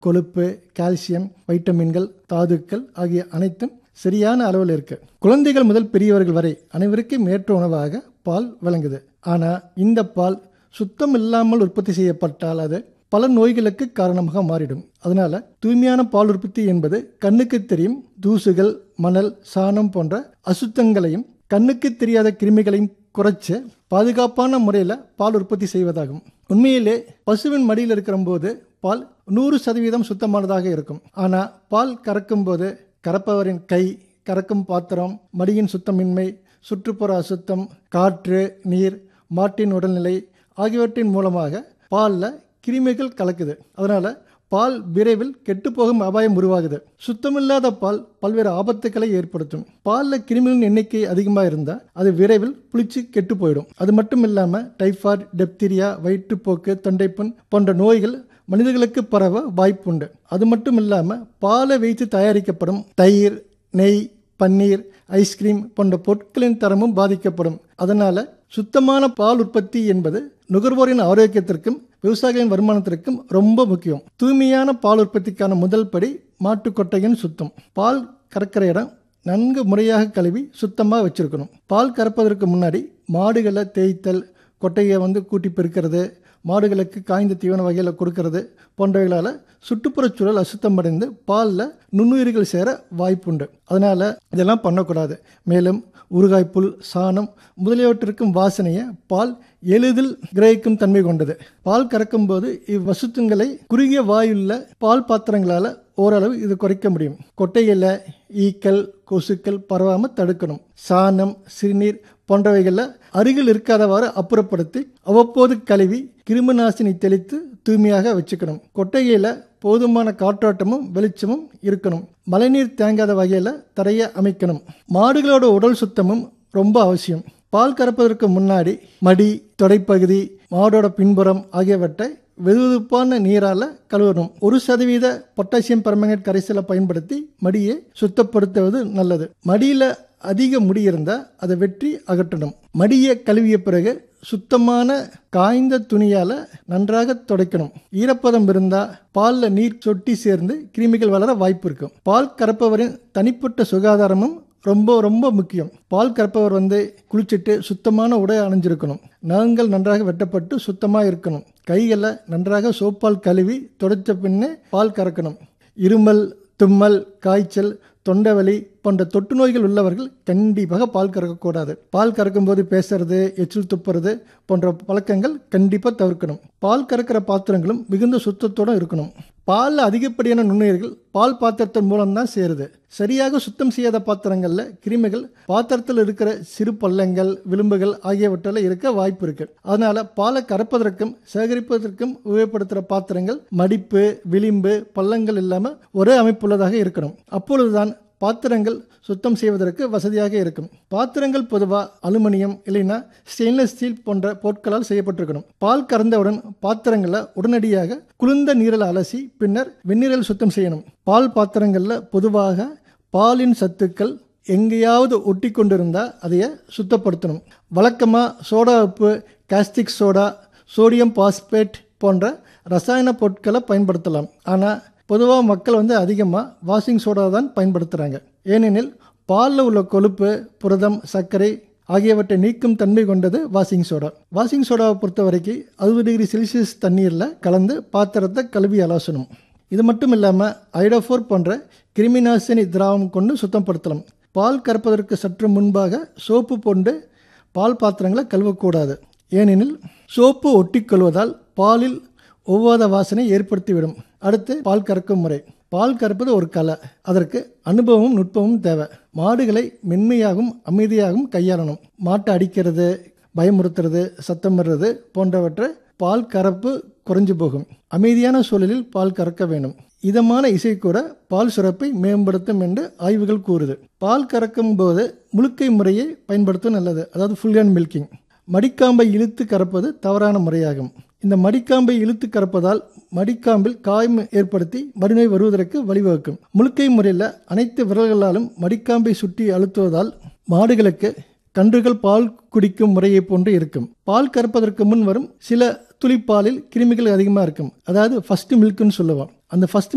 கொழுப்பு, கால்சியம், வைட்டமின்கள், தாதுக்கள் ஆகிய அனைத்தும் சரியான அளவில் இருக்கு. குழந்தைகள் முதல் பெரியவர்கள் வரை அனைவருக்கும் ஏற்ற உணவாக பால் விளங்குது. ஆனா இந்த பால் சுத்தம் இல்லாமல் உற்பத்தி செய்யப்பட்டால் அது பல நோய்களுக்கு காரணமாக மாறிடும். அதனால தூய்மையான பால் உற்பத்தி என்பது கண்ணுக்கு தெரியும் தூசுகள், மணல், சாணம் போன்ற அசுத்தங்களையும் கண்ணுக்கு தெரியாத கிருமிகளையும் குறைச்சு பாதுகாப்பான முறையில் பால் உற்பத்தி செய்வதாகும். உண்மையிலே பசுவின் மடியில் இருக்கிற போது பால் 100% சுத்தமானதாக இருக்கும். ஆனால் பால் கறக்கும் போது கறப்பவரின் கை, கறக்கும் பாத்திரம், மடியின் சுத்தமின்மை, சுற்றுப்புற அசுத்தம், காற்று, நீர், மாட்டின் உடல்நிலை ஆகியவற்றின் மூலமாக பாலில் கிருமிகள் கலக்குது. அதனால பால் விரைவில் கெட்டுப்போகும் அபாயம் உருவாகுது. சுத்தமில்லாத பால் பல்வேறு ஆபத்துக்களை ஏற்படுத்தும். பாலில் கிருமிகளின் எண்ணிக்கை அதிகமாக இருந்தால் அது விரைவில் புளிச்சு கெட்டு போயிடும். அது மட்டும் இல்லாமல் டைஃபாய்டு, டெப்தீரியா, வயிற்றுப்போக்கு, தொண்டைப்புண் போன்ற நோய்கள் மனிதர்களுக்கு பரவ வாய்ப்புண்டு. அது மட்டும் இல்லாமல் பாலை வைத்து தயாரிக்கப்படும் தயிர், நெய், பன்னீர், ஐஸ்கிரீம் போன்ற பொருட்களின் தரமும் பாதிக்கப்படும். அதனால சுத்தமான பால் உற்பத்தி என்பது நுகர்வோரின் ஆரோக்கியத்திற்கும் விவசாயிகளின் வருமானத்திற்கும் ரொம்ப முக்கியம். தூய்மையான பால் உற்பத்திக்கான முதல் படி மாட்டு கொட்டையின் சுத்தம். பால் கறக்கிற இடம் நன்கு முறையாக கழுவி சுத்தமாக வச்சிருக்கணும். பால் கறப்பதற்கு முன்னாடி மாடுகளை தேய்த்தல், கொட்டையை கூட்டி பெருக்கிறது, மாடுகளுக்கு காய்ந்த தீவன வகையில் கொடுக்கறது போன்றவைகளால் சுற்றுப்புறச்சூழல் அசுத்தமடைந்து பாலில் நுண்ணுயிர்கள் சேர வாய்ப்புண்டு. அதனால் இதெல்லாம் பண்ணக்கூடாது. மேலும் ஊறுகாய்ப்புல், சாணம் முதலியவற்றிற்கும் வாசனையை பால் எளிதில் கிரகிக்கும் தன்மை கொண்டது. பால் கறக்கும் போது இவ்வசுத்தங்களை குறுகிய வாயுள்ள பால் பாத்திரங்களால் ஓரளவு இது குறைக்க முடியும். கொட்டையில் ஈக்கள், கொசுக்கள் பரவாமல் தடுக்கணும். சாணம், சிறுநீர் போன்றவைகளில் அருகில் இருக்காதவாறு அப்புறப்படுத்தி அவ்வப்போது கழுவி கிருமி நாசினி தெளித்து தூய்மையாக வச்சுக்கணும். கொட்டையில போதுமான காற்றோட்டமும் வெளிச்சமும் இருக்கணும். மழைநீர் தேங்காத வகையில் தரையை அமைக்கணும். மாடுகளோட உடல் சுத்தமும் ரொம்ப அவசியம். பால் கறப்பதற்கு முன்னாடி மடி, தொடைப்பகுதி, மாடோட பின்புறம் ஆகியவற்றை வெதுவெதுப்பான நீரால் கழுவணும். 1% பொட்டாசியம் பெர்மங்கனேட் கரைசலை பயன்படுத்தி மடியை சுத்தப்படுத்துவது நல்லது. மடியில் அதிக முடி இருந்தால் அதை வெட்டி அகற்றணும். மடியை கழுவிய பிறகு சுத்தமான காய்ந்த துணியால் நன்றாக துடைக்கணும். ஈரப்பதம் இருந்தால் பாலில் நீர் சொட்டி சேர்ந்து கிருமிகள் வளர வாய்ப்பு இருக்கும். பால் கறப்பவரின் தனிப்பட்ட சுகாதாரமும் ரொம்ப ரொம்ப முக்கியம். பால் கறப்பவர் குளிச்சுட்டு சுத்தமான உடை அணிஞ்சிருக்கணும். நகங்கள் நன்றாக வெட்டப்பட்டு சுத்தமாக இருக்கணும். கைகளை நன்றாக சோப்பால் கழுவி துடைச்ச பின்னே பால் கறக்கணும். இருமல், தும்மல், காய்ச்சல், தொண்டைவலி போன்ற தொற்று நோய்கள் உள்ளவர்கள் கண்டிப்பாக பால் கறக்கக்கூடாது. பால் கறக்கும் போது பேசுறது, எச்சில் துப்புறது போன்ற பழக்கங்கள் கண்டிப்பாக தவிர்க்கணும். பால் கறக்கிற பாத்திரங்களும் மிகுந்த சுத்தத்தோடு இருக்கணும். பாலில் அதிகப்படியான நுண்ணுயிர்கள் பால் பாத்திரத்தின் மூலம்தான் சேருது. சரியாக சுத்தம் செய்யாத பாத்திரங்களில் கிருமிகள் பாத்திரத்தில் இருக்கிற சிறு பள்ளங்கள், விளிம்புகள் ஆகியவற்றில் இருக்க வாய்ப்பு இருக்கு. அதனால பாலை கறப்பதற்கும் சேகரிப்பதற்கும் உபயோகப்படுத்துகிற பாத்திரங்கள் மடிப்பு, விளிம்பு, பள்ளங்கள் இல்லாமல் ஒரே அமைப்புள்ளதாக இருக்கணும். அப்பொழுதுதான் பாத்திரங்கள் சுத்தம் செய்வதற்கு வசதியாக இருக்கும். பாத்திரங்கள் பொதுவாக அலுமினியம் இல்லைன்னா ஸ்டெயின்லெஸ் ஸ்டீல் போன்ற பொருட்களால் செய்யப்பட்டிருக்கணும். பால் கறந்தவுடன் பாத்திரங்களை உடனடியாக குளிர்ந்த நீரில் அலசி பின்னர் வெந்நீரில் சுத்தம் செய்யணும். பால் பாத்திரங்களில் பொதுவாக பாலின் சத்துக்கள் எங்கேயாவது ஒட்டி கொண்டிருந்தால் அதைய சுத்தப்படுத்தணும். வழக்கமாக சோடா உப்பு, காஸ்டிக் சோடா, சோடியம் பாஸ்பேட் போன்ற ரசாயன பொருட்களை பயன்படுத்தலாம். ஆனால் பொதுவாக மக்கள் அதிகமாக வாஷிங் சோடா தான் பயன்படுத்துகிறாங்க. ஏனெனில் பாலில் உள்ள கொழுப்பு, புரதம், சர்க்கரை ஆகியவற்றை நீக்கும் தன்மை கொண்டது வாஷிங் சோடா. வாஷிங் சோடாவை பொறுத்த வரைக்கும் 60 டிகிரி செல்சியஸ் தண்ணீரில் கலந்து பாத்திரத்தை கழுவி அலசணும். இது மட்டும் இல்லாமல் ஐடோஃபோர் போன்ற கிருமிநாசினி திராவம் கொண்டு சுத்தப்படுத்தலாம். பால் கறப்பதற்கு சற்று முன்பாக சோப்பு கொண்டு பால் பாத்திரங்களை கழுவக்கூடாது. ஏனெனில் சோப்பு ஒட்டி கொள்வதால் பாலில் ஒவ்வாத வாசனை ஏற்படுத்திவிடும். அடுத்து பால் கறக்கும் முறை. பால் கறப்பது ஒரு கலை. அதற்கு அனுபவமும் நுட்பமும் தேவை. மாடுகளை மென்மையாகவும் அமைதியாகவும் கையாளணும். மாட்டை அடிக்கிறது, பயமுறுத்துறது, சத்தமிடுறது போன்றவற்றை பால் கறப்பு குறைஞ்சு போகும். அமைதியான சூழலில் பால் கறக்க வேண்டும். இதமான இசை கூட பால் சுரப்பை மேம்படுத்தும் என்று ஆய்வுகள் கூறுது. பால் கறக்கும் போது முழுக்கை முறையை பயன்படுத்தும் நல்லது. அதாவது ஃபுல் ஹேண்ட் மில்கிங். மடிக்காம்பை இழுத்து கறப்பது தவறான முறையாகும். இந்த மடிக்காம்பை இழுத்து கறப்பதால் மடிக்காம்பில் காயம் ஏற்படுத்தி மடிநோய் வருவதற்கு வழிவகுக்கும். முழுக்கை முறையில் அனைத்து விரல்களாலும் மடிக்காம்பை சுற்றி அழுத்துவதால் மாடுகளுக்கு கன்றுகள் பால் குடிக்கும் முறையை போன்று இருக்கும். பால் கறப்பதற்கு முன் வரும் சில துளிப்பாலில் கிருமிகள் அதிகமாக இருக்கும். அதாவது ஃபர்ஸ்ட் மில்க்னு சொல்லுவோம். அந்த ஃபர்ஸ்ட்